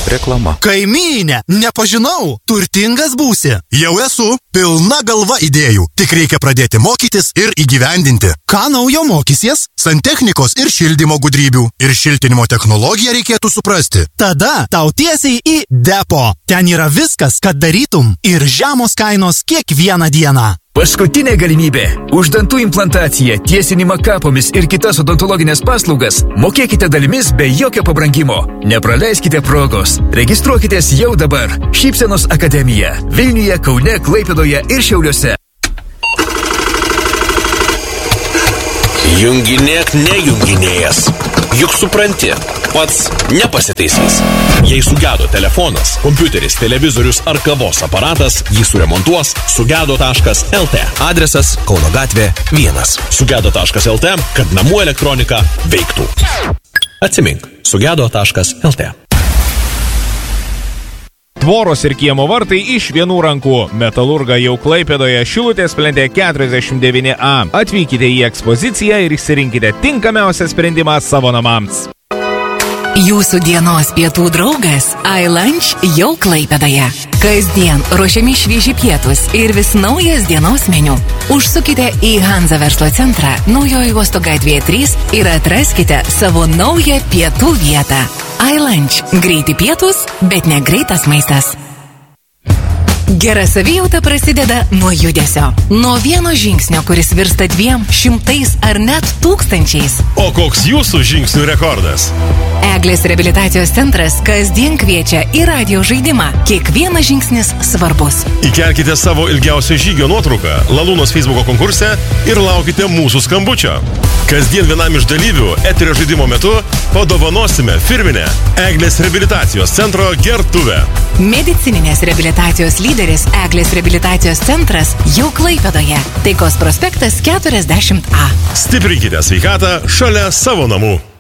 Reklama. Kaimynė, nepažinau, turtingas būsi. Jau esu, pilna galva idėjų, tik reikia pradėti mokytis ir įgyvendinti. Ką naujo mokysies? Santechnikos ir šildymo gudrybių. Ir šiltinimo technologiją reikėtų suprasti. Tada tau tiesiai į depo. Ten yra viskas, kad darytum ir žemos kainos kiekvieną dieną. Paskutinė galimybė. Už dantų implantaciją, tiesinimą kapomis ir kitas odontologinės paslaugas mokėkite dalimis be jokio pabrangimo. Nepraleiskite progos. Registruokitės jau dabar. Šypsenos akademija. Vilniuje, Kaune, Klaipėdoje ir Šiauliuose. Junginėk nejunginėjęs. Juk supranti, pats nepasitaisys. Jei sugedo telefonas, kompiuteris, televizorius ar kavos aparatas, jį suremontuos sugedo.lt. Adresas Kauno gatvė 1. Sugedo.lt, kad namų elektronika veiktų. Atsimink, sugedo.lt. Tvoros ir kiemo vartai iš vienų rankų. Metalurga jau Klaipėdoje, Šilutės plente 49A. Atvykite į ekspoziciją ir išsirinkite tinkamiausią sprendimą savo namams. Jūsų dienos pietų draugas iLunch jau Klaipėdoje. Kasdien ruošiami švieži pietus ir vis naujas dienos meniu. Užsukite į Hanza verslo centrą, Naujoji uosto gatvėje 3 ir atraskite savo naują pietų vietą. iLunch. Greiti pietus, bet ne greitas maistas. Gera savijauta prasideda nuo judesio. Nuo vieno žingsnio, kuris virsta 200 ar net 1000. O koks jūsų žingsnių rekordas? Eglės reabilitacijos centras kasdien kviečia į radijo žaidimą. Kiekvienas žingsnis svarbus. Įkelkite savo ilgiausio žygio nuotrauką Lalūnos Facebooko konkurse ir laukite mūsų skambučio. Kasdien vienam iš dalyvių eterio žaidimo metu padovanosime firminę Eglės reabilitacijos centro gertuvę. Medicininės reabilitacijos lyderis Eglės reabilitacijos centras jau Klaipėdoje. Taikos prospektas 40A. Stiprinkite sveikatą šalia savo namų.